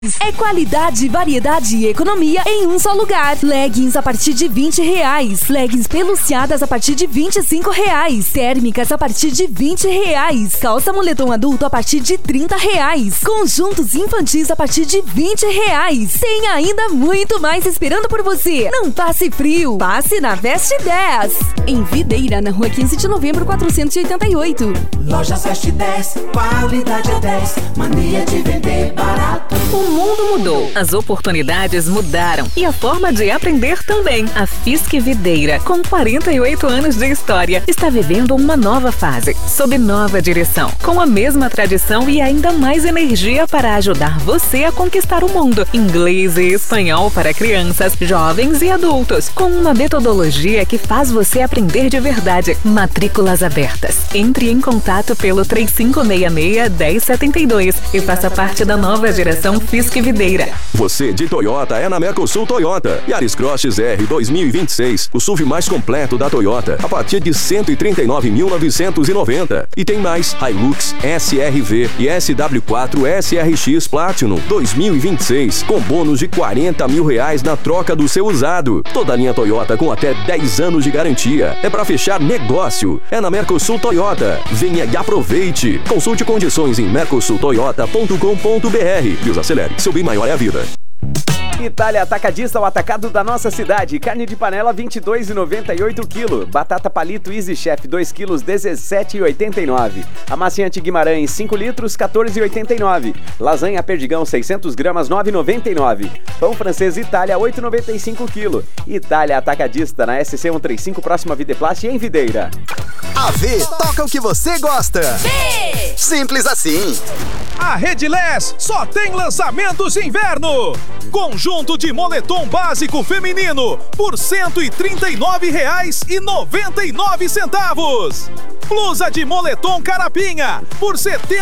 É qualidade, variedade e economia em um só lugar. Leggings a partir de R$20. Leggings peluciadas a partir de R$25. Térmicas a partir de R$20. Calça moletom adulto a partir de R$30. Conjuntos infantis a partir de R$20. Tem ainda muito mais esperando por você. Não passe frio, passe na Veste 10. Em Videira, na rua 15 de novembro, 488. Lojas Veste 10, qualidade é 10, mania de vender barato. O mundo mudou, as oportunidades mudaram e a forma de aprender também. A Fiesc Videira, com 48 anos de história, está vivendo uma nova fase, sob nova direção, com a mesma tradição e ainda mais energia para ajudar você a conquistar o mundo. Inglês e espanhol para crianças, jovens e adultos, com uma metodologia que faz você aprender de verdade. Matrículas abertas. Entre em contato pelo 3566-1072 e faça parte da nova geração Fiesc Videira. Você de Toyota é na Mercosul Toyota. Yaris Cross XR 2026, o SUV mais completo da Toyota, a partir de R$ 139.990. E tem mais: Hilux, SR-V e SW4 SRX Platinum 2026, com bônus de R$40 mil na troca do seu usado. Toda a linha Toyota com até 10 anos de garantia. É para fechar negócio. É na Mercosul Toyota. Venha e aproveite. Consulte condições em mercosultoyota.com.br. E os acelere. Seu bem maior é a vida. Itália Atacadista, o atacado da nossa cidade. Carne de panela, R$ 22,98 kg. Batata palito Easy Chef, 2 kg, R$ 17,89. Amaciante Guimarães, 5 litros, R$ 14,89. Lasanha Perdigão, 600 gramas, R$ 9,99. Pão francês Itália, R$ 8,95 kg. Itália Atacadista, na SC 135, próxima Videplast, em Videira. A V toca o que você gosta. V! Simples assim. A Redless só tem lançamentos de inverno. Conjunto de moletom básico feminino por R$ 139,99. Blusa de moletom carapinha por R$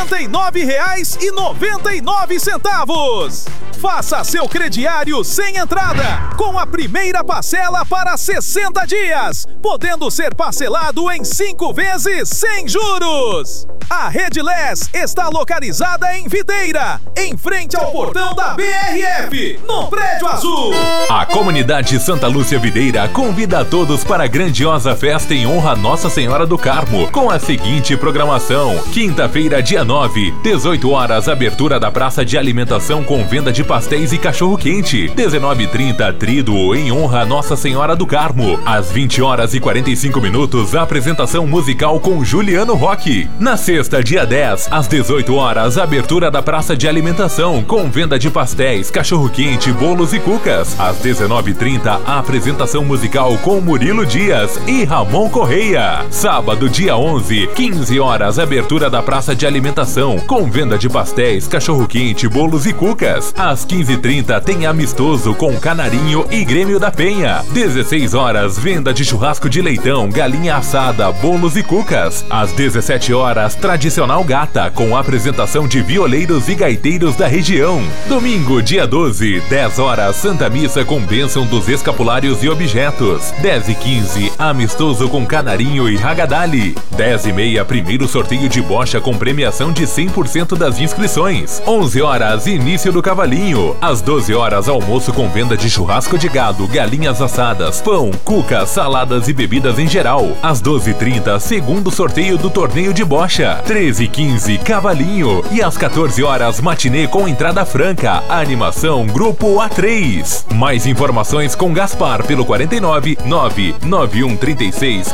79,99. Faça seu crediário sem entrada, com a primeira parcela para 60 dias, podendo ser parcelado em 5 vezes sem juros. A Redless está localizada em Videira, em frente ao portão da BRF, no Prédio Azul. A comunidade Santa Lúcia Videira convida a todos para a grandiosa festa em honra a Nossa Senhora do Carmo, com a seguinte programação: quinta-feira, dia 9, 18 horas, abertura da praça de alimentação com venda de pastéis e cachorro-quente. 19h30, tríduo em honra a Nossa Senhora do Carmo. Às 20 horas e 45 minutos, apresentação musical com Juliano Roque. Na sexta, dia 10, às 18 horas, abertura da praça de alimentação com venda de pastéis, cachorro-quente, bolos e cucas. Às 19h30, a apresentação musical com Murilo Dias e Ramon Correia. Sábado, dia 11, 15 horas, abertura da praça de alimentação com venda de pastéis, cachorro-quente, bolos e cucas. Às 15h30, tem amistoso com Canarinho e Grêmio da Penha. 16 horas, venda de churrasco de leitão, galinha assada, bolos e cucas. Às 17 horas, tradicional gata com apresentação de violeiros e gaiteiros da região. Domingo, dia 12, 10 horas, Santa Missa com bênção dos escapulários e objetos. 10h15, amistoso com Canarinho e Ragadali. 10h30, primeiro sorteio de bocha com premiação de 100% das inscrições. 11 horas, início do cavalinho. Às 12 horas, almoço com venda de churrasco de gado, galinhas assadas, pão, cucas, saladas e bebidas em geral. Às 12h30, segundo sorteio do torneio de bocha. 13h15, cavalinho. E às 14 horas, matinê com entrada franca. Animação Grupo A3. Mais informações com Gaspar pelo 49 991 36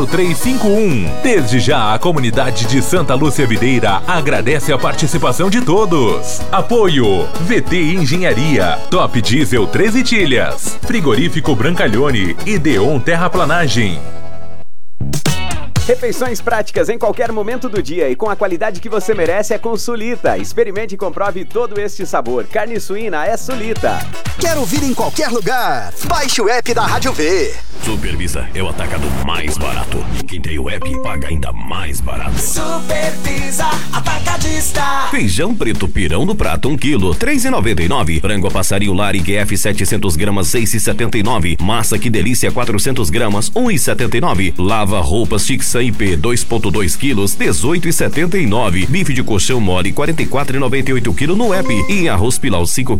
0351. Desde já, a comunidade de Santa Lúcia Videira agradece a participação de todos. Apoio VT Engenharia, Top Diesel 13 Tilhas, Frigorífico Brancalhone e Deon Terraplanagem. Refeições práticas em qualquer momento do dia e com a qualidade que você merece é com Sulita. Experimente e comprove todo este sabor. Carne suína é Sulita. Quer ouvir em qualquer lugar? Baixe o app da Rádio V. Supervisa é o atacado mais barato. Quem tem o app paga ainda mais barato. Supervisa Atacadista. Feijão preto pirão do prato 1 kg, R$ 3,99. Frango a passarinho Larig F 700 gramas, R$ 6,79. Massa que delícia 400 gramas, R$ 1,79. Lava roupas Chic Linguiça IP 2.2 quilos, 18,79. Bife de colchão mole, 44,98 kg no app. E em arroz Pilau 5